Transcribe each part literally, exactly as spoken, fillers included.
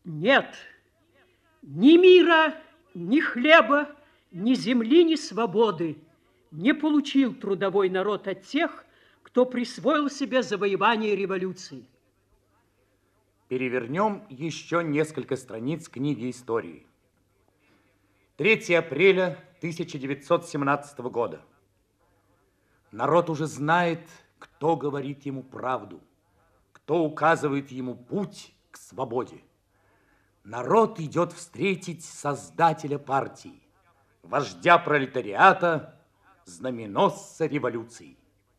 Нет, ни мира, ни хлеба, ни земли, ни свободы не получил трудовой народ от тех, кто присвоил себе завоевание революции. Перевернем еще несколько страниц книги истории. третьего апреля тысяча девятьсот семнадцатого года. Народ уже знает, кто говорит ему правду, кто указывает ему путь к свободе. Народ идет встретить создателя партии, вождя пролетариата, знаменосца революции.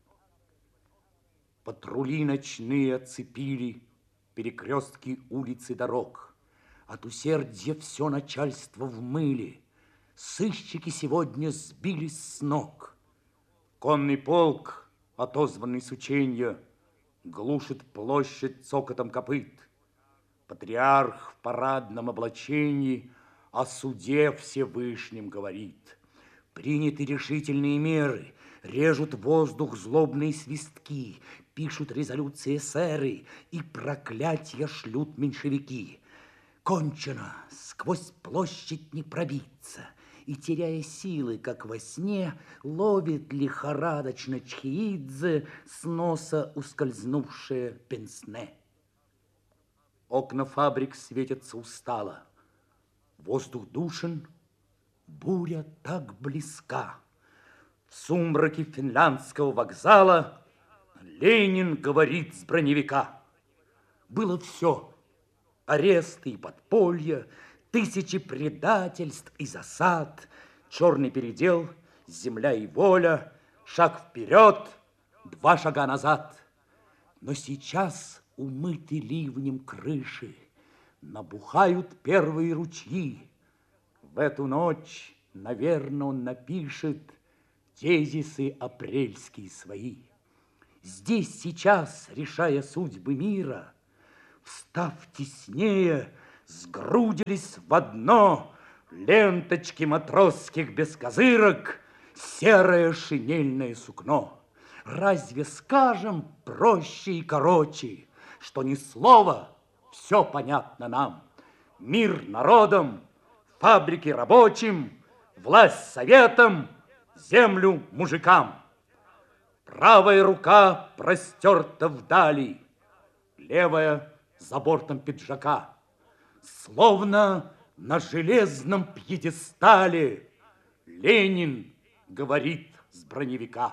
Патрули ночные оцепили перекрестки улиц и дорог. От усердия все начальство в мыле. Сыщики сегодня сбились с ног. Конный полк, отозванный с ученья, глушит площадь цокотом копыт. Патриарх в парадном облачении о суде Всевышнем говорит. Приняты решительные меры, режут воздух злобные свистки, пишут резолюции эсеры и проклятия шлют меньшевики. Кончено, сквозь площадь не пробиться, и, теряя силы, как во сне, ловит лихорадочно Чхеидзе с носа ускользнувшее пенсне. Окна фабрик светятся устало, воздух душен, буря так близка. В сумраке финляндского вокзала Ленин говорит с броневика. Было все: аресты и подполья, тысячи предательств и засад, черный передел, земля и воля, шаг вперед, два шага назад. Но сейчас умыты ливнем крыши, набухают первые ручьи. В эту ночь, наверное, он напишет тезисы апрельские свои. Здесь сейчас, решая судьбы мира, встав теснее, сгрудились в одно ленточки матросских без козырок, серое шинельное сукно. Разве скажем проще и короче, что ни слова, все понятно нам. Мир народом, фабрики рабочим, власть советам, землю мужикам. Правая рука простерта вдали, левая за бортом пиджака. Словно на железном пьедестале Ленин говорит с броневика.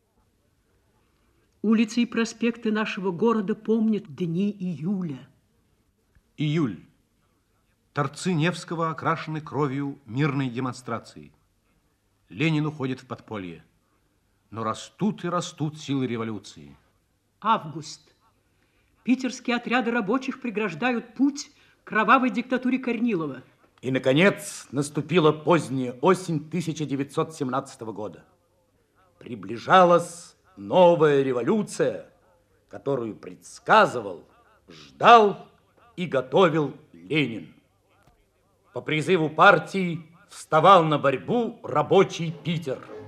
Улицы и проспекты нашего города помнят дни июля. Июль. Торцы Невского окрашены кровью мирной демонстрации. Ленин уходит в подполье. Но растут и растут силы революции. Август. Питерские отряды рабочих преграждают путь кровавой диктатуре Корнилова. И, наконец, наступила поздняя осень тысяча девятьсот семнадцатого года. Приближалась новая революция, которую предсказывал, ждал и готовил Ленин. По призыву партии вставал на борьбу рабочий Питер.